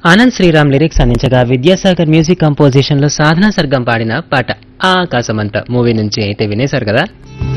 Anand Sriram lyrics అందించగా Vidyasagar music composition లో సాధనా సర్గం పాడిన పాట ఆకాశమంత మూవీ నుంచి అయితే వినేశారు కదా.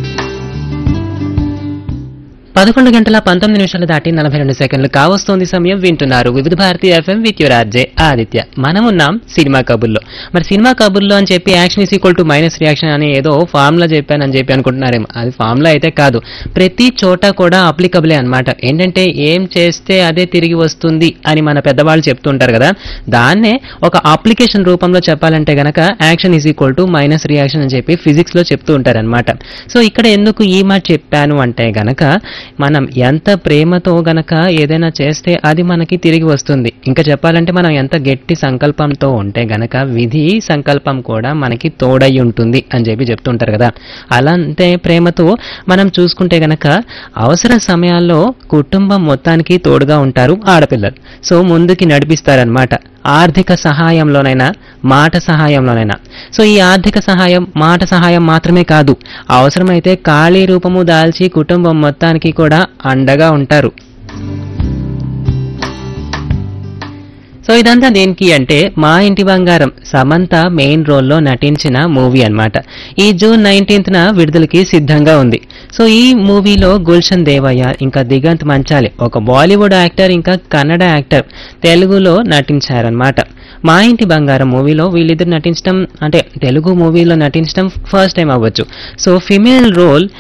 11 గంటల 19 నిమిషాలు దాటి 42 సెకండ్లు కావస్తోంది సమయం. వింటున్నారు వివిధ Bharati FM with your RJ Aditya. మనమున్నాం సినిమా కబుర్లో. మరి సినిమా కబుర్లో అని చెప్పి action is equal to minus reaction అని ఏదో ఫార్ములా చెప్పానని చెప్పి అనుకుంటున్నారేమో. అది ఫార్ములా అయితే కాదు, ప్రతి చోట కూడా అప్లికబులే అనమాట. ఏంటంటే ఏం చేస్తే అదే తిరిగి వస్తుంది అని మన పెద్దవాళ్ళు చెప్తుంటారు కదా, దాన్నే ఒక అప్లికేషన్ రూపంలో చెప్పాలంటే గనక action is equal to minus reaction అని చెప్పి ఫిజిక్స్ లో చెప్తూ ఉంటారనమాట. సో ఇక్కడ ఎందుకు ఈ మాట చెప్పాను అంటే గనక, మనం ఎంత ప్రేమతో గనక ఏదైనా చేస్తే అది మనకి తిరిగి వస్తుంది. ఇంకా చెప్పాలంటే మనం ఎంత గట్టి సంకల్పంతో ఉంటే గనక విధి సంకల్పం కూడా మనకి తోడై ఉంటుంది అని చెప్పి చెప్తుంటారు కదా. అలాంటి ప్రేమతో మనం చూసుకుంటే గనక అవసర సమయాల్లో కుటుంబం మొత్తానికి తోడుగా ఉంటారు ఆడపిల్లలు. సో ముందుకి నడిపిస్తారనమాట, ఆర్థిక సహాయంలోనైనా మాట సహాయంలోనైనా. సో ఈ ఆర్థిక సహాయం మాట సహాయం మాత్రమే కాదు, అవసరమైతే ఖాళీ రూపము దాల్చి కుటుంబం మొత్తానికి కూడా అండగా ఉంటారు. సో ఇదంతా దేనికి అంటే మా ఇంటి బంగారం సమంత మెయిన్ రోల్లో నటించిన మూవీ అన్నమాట. ఈ జూన్ 19న విడుదలకి సిద్ధంగా ఉంది. సో ఈ మూవీలో గుల్షన్ దేవయ్య ఇంకా దిగంత్ మంచాలి, ఒక బాలీవుడ్ యాక్టర్ ఇంకా కన్నడ యాక్టర్ తెలుగులో నటించారనమాట. మా ఇంటి బంగారం మూవీలో వీళ్ళిద్దరు నటించడం అంటే తెలుగు మూవీలో నటించడం ఫస్ట్ టైం అవ్వచ్చు. So female role